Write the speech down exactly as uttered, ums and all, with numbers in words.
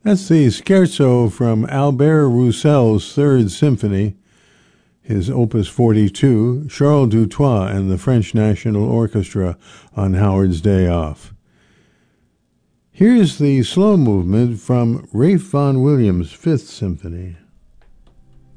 That's the scherzo from Albert Roussel's Third Symphony, his Opus forty-two, Charles Dutoit and the French National Orchestra on Howard's Day Off. Here's the slow movement from Ralph Vaughan Williams' Fifth Symphony.